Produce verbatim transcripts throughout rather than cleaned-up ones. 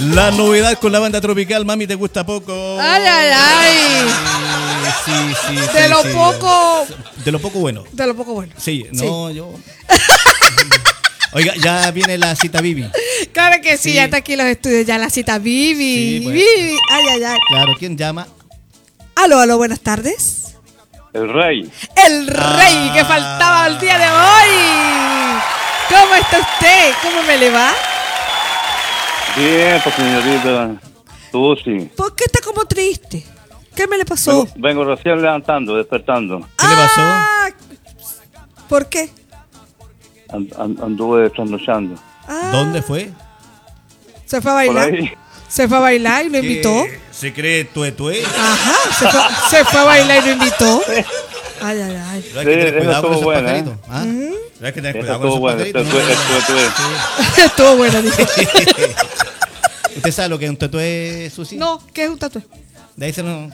La novedad con la banda tropical, Mami Te Gusta Poco. Ay, ay, ay. Sí, sí, sí. De sí, lo sí. poco. De lo poco bueno. De lo poco bueno. Sí, no, sí. yo. Oiga, ya viene la cita Bibi. Claro que sí, Sí. ya está aquí los estudios, ya la cita Bibi. Sí, pues. Bibi. Ay, ay, ay. Claro, ¿quién llama? Aló, aló, buenas tardes. El rey. El rey Ah. que faltaba el día de hoy. ¿Cómo está usted? ¿Cómo me le va? Bien, pues señorita Susi. ¿Por qué está como triste? ¿Qué me le pasó? Vengo, vengo recién levantando, despertando. ¿Qué le pasó? Ah, ¿por qué? And- and- anduve trasnochando. Ah, ¿Dónde fue? ¿Se fue a Por bailar? ahí. ¿Se fue a bailar y lo invitó? ¿Qué? ¿Se cree tué tué? Ajá, se fue, se fue a bailar y lo invitó. Ay, ay, ay. Hay que tener esa cuidado con estuvo esos buena, pajaritos. ¿Ah? Hay que tener Esa cuidado con estuvo esos buena. pajaritos. Esto fue- esto fue- Estuvo bueno, dijo. ¿Usted sabe lo que es un tatué, Susi? No, ¿qué es un tatuaje? De ahí se no.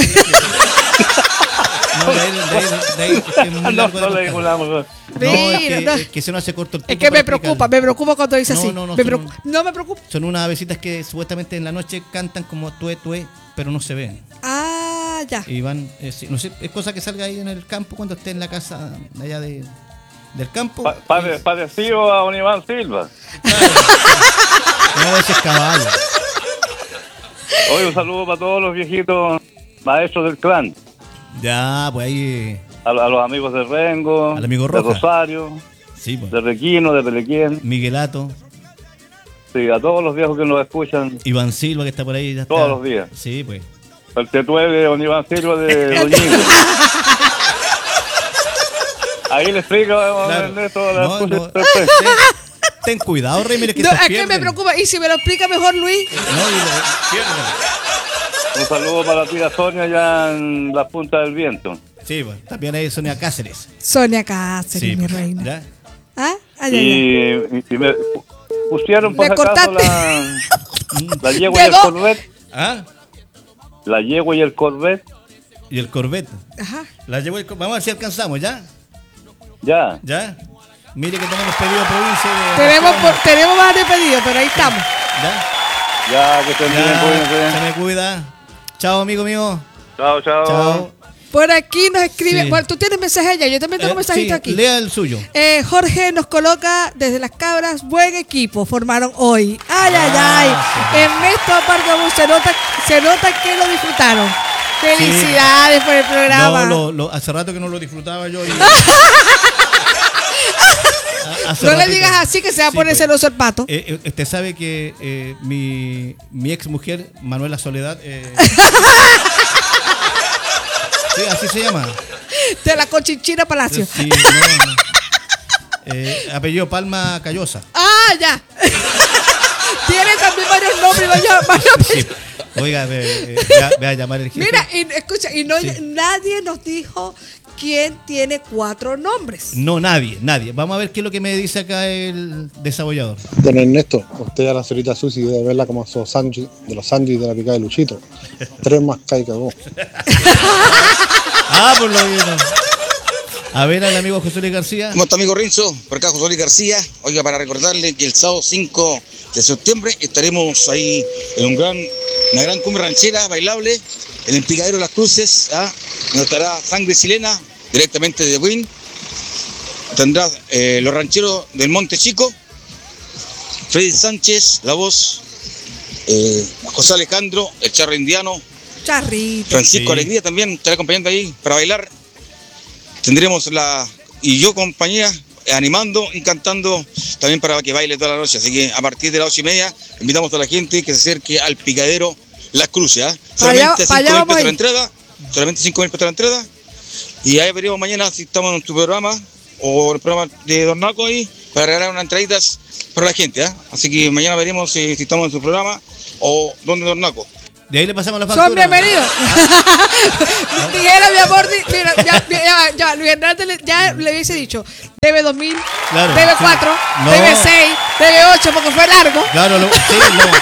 No, de ahí, de ahí, de ahí, es que es muy No, largo de no le contar. digo nada más. No, es Mira, que, no. es que se nos hace corto el tiempo. Es que me para preocupa, explicarlo. me preocupa cuando dice No, así. no, no, Me son- preocupa. No me preocupa. Son unas avecitas que supuestamente en la noche cantan como tué tué, pero no se ven. Ah, ya. Y van, eh, sí, no sé, es cosa que salga ahí en el campo cuando esté en la casa de allá de, del campo. Pa- pare- Parecido a un Iván Silva. No, ese es caballo. Hoy un saludo para todos los viejitos maestros del clan. Ya, pues ahí. A, a los amigos de Rengo, Al amigo de Roja. Rosario, Sí, pues. de Requino, de Pelequien. Miguelato, Sí, a todos los viejos que nos escuchan Iván Silva que está por ahí. Ya está. todos los días. Sí, pues. El tetué de don Iván Silva de Doñigo. Ahí le explico a Claro. Ernesto la No, escucha no. del tetué. Ten cuidado, Rey, mire que No, estos es que me pierden. preocupa. Y si me lo explica mejor, Luis. No, y lo- pierden. Un saludo para la tía Sonia allá en la punta del viento. Sí, pues. También hay Sonia Cáceres. Sonia Cáceres, Sí, mi pues. reina. ¿Ya? ¿Ah? Ay, ay, ay. Y, y- y me pusieron por Me si acaso cortaste. la, la yegua ¿De y el dos? Corvette. ¿Ah? La yegua y el Corvette. Y el Corvette. Ajá. La llevo el Cor- Vamos a ver si alcanzamos, ¿ya? Ya. ¿Ya? Mire que tenemos pedido provincia de... Tenemos, por- tenemos más de pedido, pero ahí estamos. ¿Ya? Ya, que estén bien, Ya, cuídense. se me cuida. Chao, amigo mío. Chao, chao. Chao. Por aquí nos escribe. Sí. Bueno, tú tienes mensaje allá. Yo también tengo Eh, mensajito sí, aquí. lea el suyo. Eh, Jorge nos coloca desde las cabras, buen equipo formaron hoy. Ay, ay, ay. Ah, Ernesto Aparcabú, se nota, se nota que lo disfrutaron. Felicidades por el programa. No, lo, lo- hace rato que no lo disfrutaba yo. Y... Hace No le ratito. digas así que se va a Sí, poner pues. celoso el pato. Eh, eh, usted sabe que eh, mi, mi ex mujer, Manuela Soledad, eh, sí, así se llama. De la Cochinchina Palacio. Sí, no, no. Eh, apellido Palma Callosa. Ah, ya. Tiene también varios nombres. Varios, varios Sí. Oiga, ve, eh, ve, a, ve a llamar el jefe. Mira, y, escucha, y no, Sí. nadie nos dijo quién tiene cuatro nombres. No, nadie, nadie. Vamos a ver qué es lo que me dice acá el desabollador. Don Ernesto, usted a la señorita Susi debe verla como esos sándwiches de los sándwiches de la picada de Luchito. Tres más cae que vos. Ah, por lo menos. A ver al amigo José Luis García. ¿Cómo está, amigo Renzo? Por acá José Luis García. Oiga, para recordarle que el sábado cinco de septiembre estaremos ahí en un gran, una gran cumbre ranchera bailable en el Picadero de las Cruces, ¿ah? Donde estará Sangre Chilena, directamente de Win. Tendrá eh, los rancheros del Monte Chico, Freddy Sánchez, la voz, eh, José Alejandro, el Charro Indiano, Charrito. Francisco Sí. Alegría también estará acompañando ahí para bailar. Tendremos la, y yo compañía, eh, animando y cantando también para que baile toda la noche. Así que a partir de las ocho y media invitamos a toda la gente que se acerque al Picadero Las Cruces. ¿Ah? Pa' allá- Solamente pa' allá cinco mil vamos pesos la ahí. entrada. Solamente cinco mil pesos la entrada. Y ahí veremos mañana si estamos en tu programa o el programa de Don Naco ahí para regalar unas entraditas para la gente. ¿Ah? Así que mañana veremos si, si estamos en su programa o donde Don Naco. De ahí le pasamos la factura. Son bienvenidos. Dijera, mi amor, di- mira, ya, ya, ya, Luis Hernández le- ya le hubiese dicho, debe dos mil, Claro, debe sí. cuatro, No. debe seis, debe ocho, porque fue largo. Claro, lo, sí,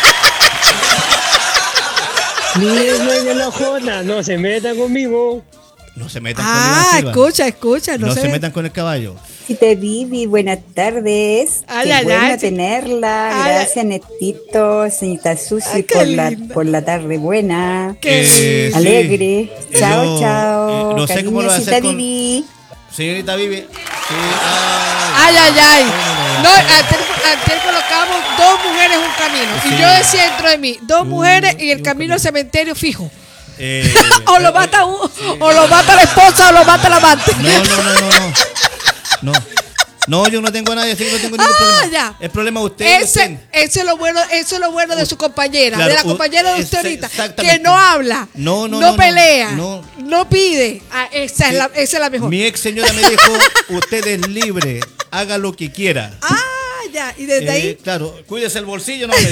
no. Ni no de la jona, no se meta conmigo. No se metan con Ah, Iván Silva. escucha, escucha. No, No se, se metan con el caballo. Cita Vivi, buenas tardes. Ay, qué ay, bueno ay. tenerla. Ay, Gracias, Nestito, señorita Susi, Ay, qué por la, linda. por la tarde buena. Qué Eh, lindo. sí. Alegre. Chao, Yo, chao. eh, no sé cómo lo va a Cariño, hacer Cita con- Vivi. Señorita Vivi. Sí, Ay, ay, ay. Bueno, No, sí. antes, antes colocamos dos mujeres un camino. Sí. Y yo decía dentro de mí, dos Y un- mujeres y y el un camino al cementerio fijo. Eh, O lo eh, mata eh, uno, sí. o lo mata la esposa, o lo mata la amante. No, no, no, no, no. No. No, yo no tengo a nadie, así que no tengo ningún Ah, problema. ya. El problema es usted. Ese, usted. eso es lo bueno, eso es lo bueno de su compañera, Claro, de la u- compañera de usted ese- ahorita, exactamente. que no habla, No, no, no no, pelea, no, no, no. pide. Ah, esa, es la, esa es la mejor. Mi ex señora me dijo, usted es libre, haga lo que quiera. Ah, ya, y desde Eh, ahí. Claro, cuídese el bolsillo, no me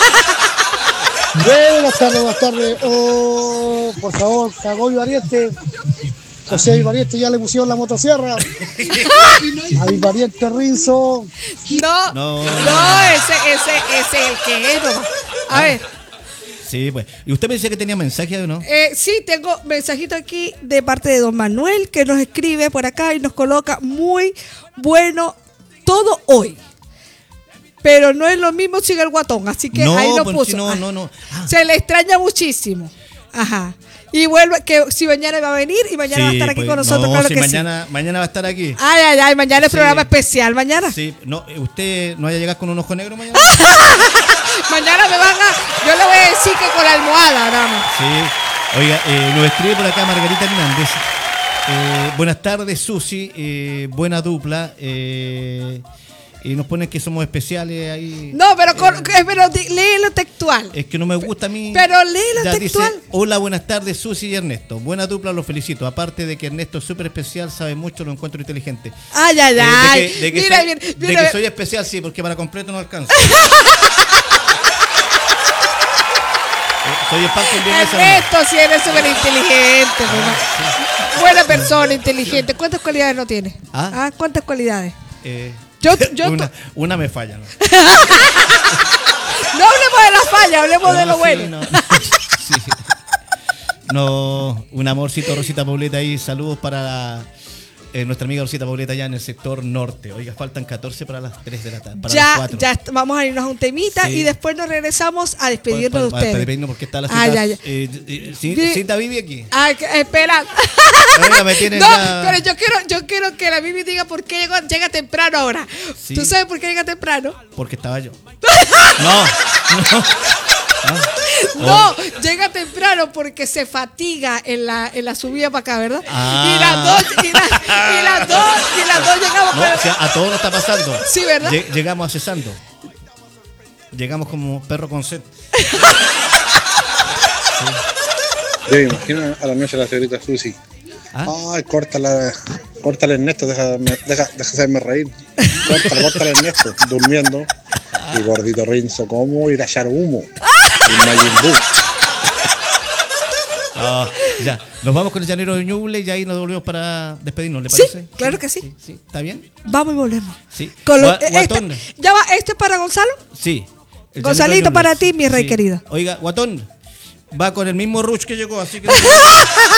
Buenas tardes, buenas tardes. Oh, por favor, Cagó y Variante. José y Variante ya le pusieron la motosierra. A mi pariente Rinzo. No, No. no, ese, ese, ese es el que es, nomás. A ver, Sí, pues. ¿Y usted me decía que tenía mensaje o no? eh, sí, tengo mensajito aquí de parte de don Manuel que nos escribe por acá y nos coloca muy bueno todo hoy. Pero no es lo mismo sin el guatón, así que No, ahí lo pues, puso. si no, Ah, no, no. Ah. Se le extraña muchísimo. Ajá. Y vuelve, que si mañana va a venir y mañana va a Sí, estar aquí pues, con nosotros, no, claro si que mañana, mañana va a estar aquí. sí. Ay, ay, ay, mañana es Sí. programa especial, mañana. Sí, no, ¿usted no vaya a llegar con un ojo negro mañana? Mañana me van a, yo le voy a decir que con la almohada, dame. Sí. Oiga, eh, nos escribe por acá Margarita Hernández. Eh, buenas tardes, Susi. Eh, buena dupla. Eh, y nos ponen que somos especiales ahí. No, pero, con, eh, pero di- léelo textual. Es que no me gusta a mí. Pero léelo Ya textual. dice, hola, buenas tardes, Susi y Ernesto. Buena dupla, los felicito. Aparte de que Ernesto es súper especial, sabe mucho, lo encuentro inteligente. Ay, ay, Eh, ay. de que, de que Mira, soy, mira, de mira, que soy especial, sí, porque para completo no alcanza. Eh, soy el parque bien esa, ¿no? Ernesto, si eres súper inteligente. Buena persona, inteligente. ¿Cuántas cualidades no tiene? ¿Ah? Ah, ¿cuántas cualidades? Eh, Yo- yo una, to- una me falla, ¿no? No hablemos de la falla, hablemos de No, lo sí, bueno. no, sí. No, un amorcito, Rosita Pauleta ahí. Saludos para eh, nuestra amiga Rosita Pauleta allá en el sector norte. Oiga, faltan catorce para las tres de la tarde. Para las Ya, cuatro. ya est- vamos a irnos a un temita Sí. y después nos regresamos a despedirnos Para- de para ustedes. despedirnos porque está la Ay, cita. ay, ay. Eh, eh, ¿sí- Vi- ¿Cinta vive aquí? Ay, que- espera. Oiga, me tienen No, ya- pero yo quiero, yo quiero que la Bibi diga por qué llega, llega temprano ahora. Sí. ¿Tú sabes por qué llega temprano? Porque estaba yo. No, no. No, llega temprano porque se fatiga en la, en la subida para acá, ¿verdad? Ah. Y las dos, y, la- y las dos, y las dos llegamos No, para- o sea, a todos nos está pasando. Sí, ¿verdad? Lle- Llegamos accesando. Llegamos como perro con sed. Yo me imagino a la noche la señorita Susi. ¿Ah? Ay, córtala, córtale Ernesto, déjame, deja, deja hacerme reír. Córtala, córtale Ernesto, durmiendo. Y gordito Rinzo, ¿cómo ir a echar humo? Y Majin Buu. Ah, ya, nos vamos con el llanero de Ñuble y ahí nos volvemos para despedirnos, ¿le Sí, parece? claro que sí. sí. ¿Está bien? Vamos y volvemos. Sí. Con lo- Gua- eh, Guatón. este- ya va, ¿este es para Gonzalo? Sí. El Gonzalito, llanero de Ñuble. para ti, mi rey querido. Oiga, Guatón, va con el mismo ruch que llegó, así que...